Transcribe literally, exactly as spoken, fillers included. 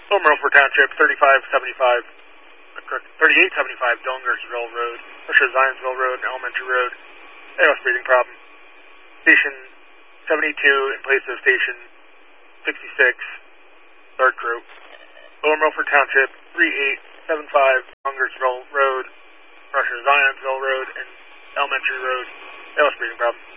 Lower Milford Township, thirty-five seventy-five, correct, thirty-eight seventy-five Dongersville Road, Russia Zionsville Road, and Elementary Road. A L S breathing problem. Station seventy-two in place of Station sixty-six, third crew. Lower Milford Township, thirty-eight seventy-five Dongersville Road, Russia Zionsville Road, and Elementary Road. A L S breathing problem.